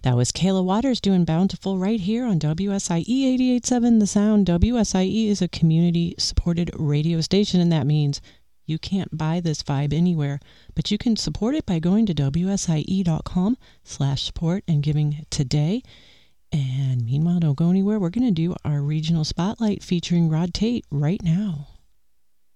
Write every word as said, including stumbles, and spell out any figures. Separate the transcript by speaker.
Speaker 1: That was Kayla Waters doing Bountiful right here on W S I E eighty-eight point seven The Sound. W S I E is a community-supported radio station, and that means you can't buy this vibe anywhere, but you can support it by going to W S I E dot com slash support and giving today. And meanwhile, don't go anywhere. We're going to do our regional spotlight featuring Rod Tate right now.